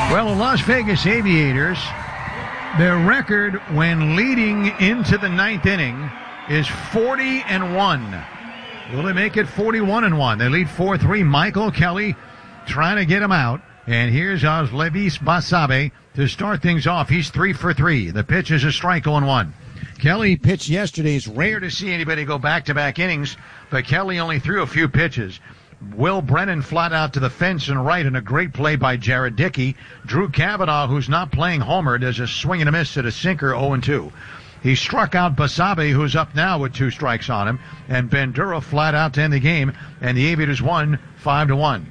Well, the Las Vegas Aviators, their record when leading into the ninth inning is 40-1. Will they make it 41-1? They lead 4-3. Michael Kelly trying to get him out. And here's Levis Basabe to start things off. He's 3 for 3. The pitch is a strike, 0-1. Kelly pitched yesterday. It's rare to see anybody go back-to-back innings, but Kelly only threw a few pitches. Will Brennan flat out to the fence and right, and a great play by Jared Dickey. Drew Cavanaugh, who's not playing homer, does a swing and a miss at a sinker, 0-2. He struck out Basabe, who's up now with 2 strikes on him, and Bandura flat out to end the game, and the Aviators won 5-1.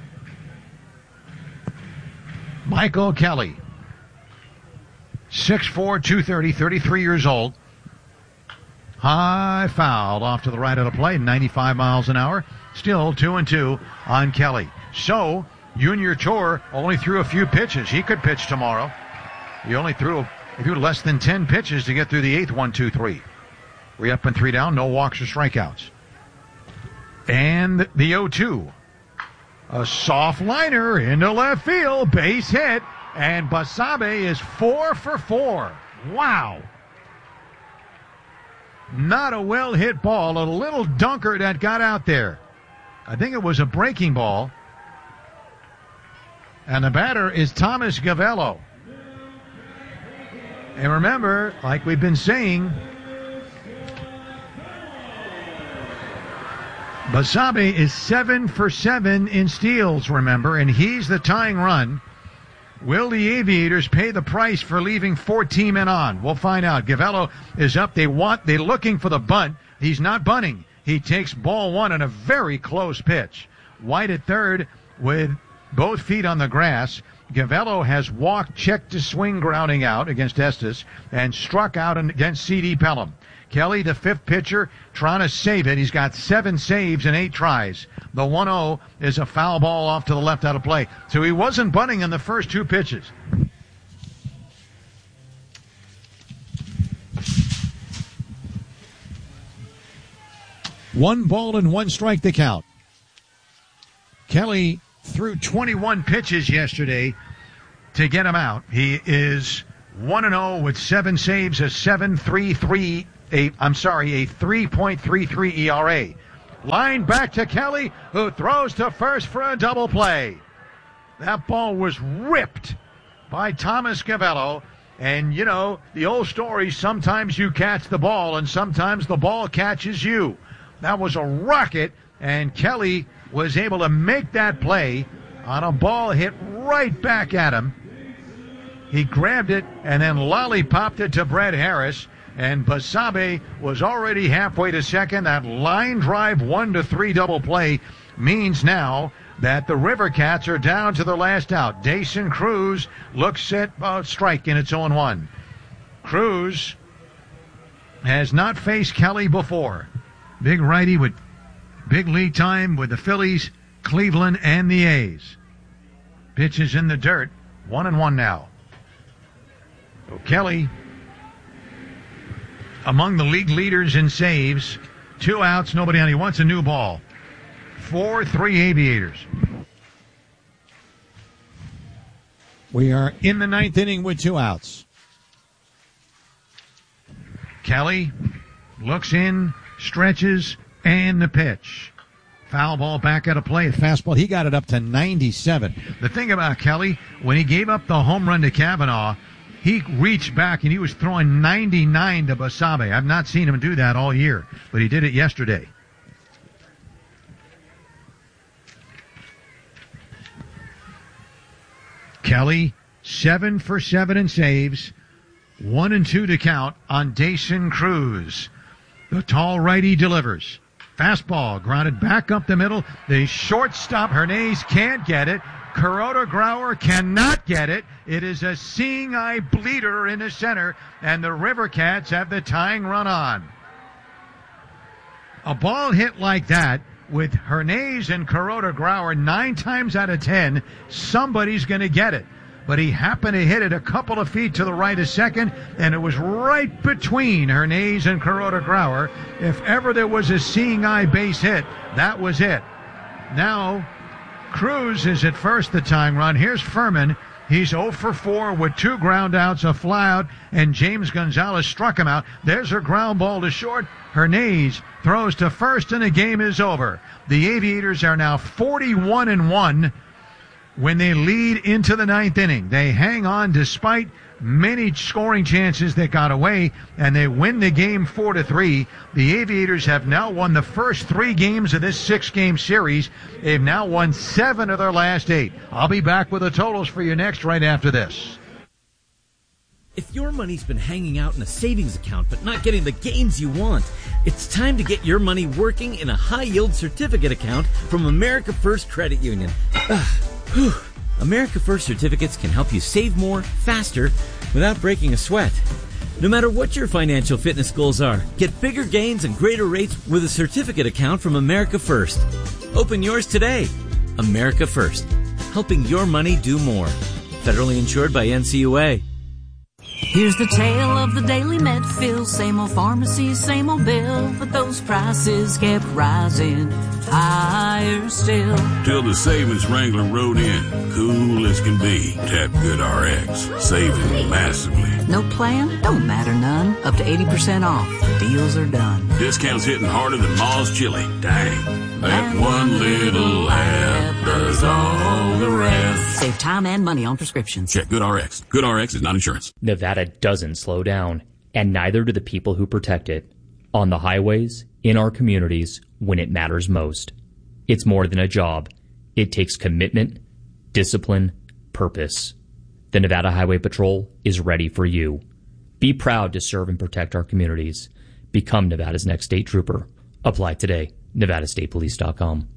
Michael Kelly, 6'4", 230, 33 years old. High foul off to the right of the plate, 95 miles an hour. Still 2-2 on Kelly. So, Junior Tour only threw a few pitches. He could pitch tomorrow. He threw less than 10 pitches to get through the 8th, 1, 2, 3. 3 up and 3 down, no walks or strikeouts. And the 0-2. A soft liner into left field, base hit, and Basabe is 4 for 4. Wow. Not a well-hit ball, a little dunker that got out there. I think it was a breaking ball. And the batter is Thomas Gavello. And remember, like we've been saying, Basabe is 7 for 7 in steals, remember, and he's the tying run. Will the Aviators pay the price for leaving 14 men on? We'll find out. Gavello is up. They're looking for the bunt. He's not bunting. He takes ball 1 on a very close pitch. White at third with both feet on the grass. Gavello has walked, checked to swing, grounding out against Estes, and struck out against C.D. Pelham. Kelly, the 5th pitcher, trying to save it. He's got 7 saves and 8 tries. The 1-0 is a foul ball off to the left out of play. So he wasn't bunting in the first 2 pitches. One ball and 1 strike to count. Kelly threw 21 pitches yesterday to get him out. He is 1-0 with 7 saves, a 3.33 ERA. Line back to Kelly, who throws to first for a double play. That ball was ripped by Thomas Gavello. And, you know, the old story, sometimes you catch the ball and sometimes the ball catches you. That was a rocket, and Kelly was able to make that play on a ball hit right back at him. He grabbed it and then lollipopped it to Brett Harris, and Basabe was already halfway to second. That line drive 1-3 double play means now that the River Cats are down to the last out. Dason Cruz looks at strike, and it's 0-1. Cruz has not faced Kelly before. Big righty with big lead time with the Phillies, Cleveland, and the A's. Pitches in the dirt, 1-1 now. So Kelly, among the league leaders in saves, 2 outs, nobody on. He wants a new ball. 4-3 Aviators. We are in the 9th inning with 2 outs. Kelly looks in, stretches, and the pitch. Foul ball back out of play. Fastball, he got it up to 97. The thing about Kelly, when he gave up the home run to Cavanaugh, he reached back and he was throwing 99 to Basabe. I've not seen him do that all year, but he did it yesterday. Kelly, 7 for 7 in saves, 1-2 to count on Dason Cruz. The tall righty delivers. Fastball grounded back up the middle. The shortstop, Hernandez, can't get it. Kuroda Grauer cannot get it. It is a seeing eye bleeder in the center, and the River Cats have the tying run on. A ball hit like that with Hernandez and Kuroda Grauer, 9 times out of 10, somebody's going to get it. But he happened to hit it a couple of feet to the right of second, and it was right between Hernandez and Kuroda Grauer. If ever there was a seeing eye base hit, that was it. Now, Cruz is at first the tying run. Here's Furman, He's 0 for 4 with 2 ground outs, a flyout, and James Gonzalez struck him out. There's a ground ball to short. Hernandez throws to first, and the game is over. The Aviators are now 41-1 when they lead into the 9th inning. They hang on despite many scoring chances that got away, and they win the game 4-3. The Aviators have now won the first 3 games of this 6-game series. They've now won 7 of their last 8. I'll be back with the totals for you next, right after this. If your money's been hanging out in a savings account but not getting the gains you want, it's time to get your money working in a high-yield certificate account from America First Credit Union. America First certificates can help you save more, faster, without breaking a sweat. No matter what your financial fitness goals are, get bigger gains and greater rates with a certificate account from America First. Open yours today. America First, helping your money do more. Federally insured by NCUA. Here's the tale of the daily Medfill. Same old pharmacy, same old bill, but those prices kept rising higher still. Till the savings wrangler rode in, cool as can be. Tap GoodRx, saving massively. No plan? Don't matter none. Up to 80% off. The deals are done. Discounts hitting harder than Ma's chili. Dang. That one little app does all the rest. Save time and money on prescriptions. Check GoodRx. GoodRx is not insurance. Nevada doesn't slow down, and neither do the people who protect it. On the highways, in our communities, when it matters most. It's more than a job. It takes commitment, discipline, purpose. The Nevada Highway Patrol is ready for you. Be proud to serve and protect our communities. Become Nevada's next state trooper. Apply today. NevadaStatePolice.com.